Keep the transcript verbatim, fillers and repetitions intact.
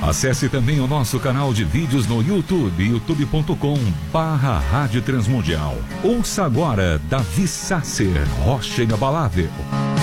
Acesse também o nosso canal de vídeos no YouTube, youtube ponto com barra Rádio Transmundial. Ouça agora Davi Sasser, Rocha Inabalável.